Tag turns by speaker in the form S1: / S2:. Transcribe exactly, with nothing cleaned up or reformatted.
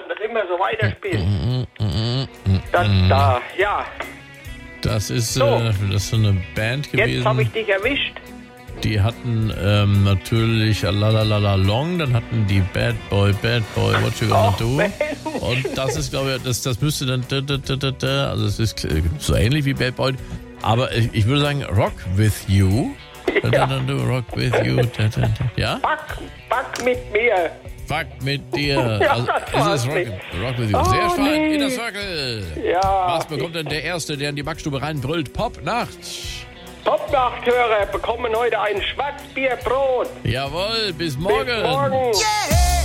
S1: das immer so weiterspielen. Das da, ja.
S2: Das ist,
S1: So.
S2: äh, das ist so eine Band gewesen.
S1: Jetzt habe ich dich erwischt.
S2: Die hatten ähm, natürlich La La La La Long, dann hatten die Bad Boy, Bad Boy, What You Gonna
S1: Ach,
S2: Do.
S1: Mensch.
S2: Und das ist, glaube ich, das, das müsste dann, da, da, da, da, da, also es ist so ähnlich wie Bad Boy, aber ich, ich würde sagen Rock With You. Da, da, da, da, Rock With You. Da, da, da. Ja?
S1: Back, back mit mir.
S2: Fuck mit dir.
S1: Ja,
S2: Also,
S1: das war's
S2: es ist Rock,
S1: nicht.
S2: Rock With You.
S1: Oh,
S2: Sehr stark,
S1: nee.
S2: Inner Circle.
S1: Ja.
S2: Was bekommt denn der Erste, der in die Backstube reinbrüllt? Popnacht.
S1: Top-Nachthörer bekommen heute ein Schwarzbierbrot.
S2: Jawohl, bis
S1: Bis
S2: morgen.
S1: morgen.
S3: Yeah!